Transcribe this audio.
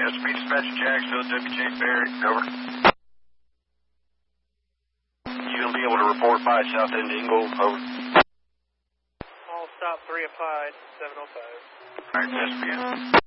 SP Dispatch Jacksonville, WJ Barry, over. You going to be able to report by south end Ingle, over. All stop 3 applied, 705. Alright, SPN.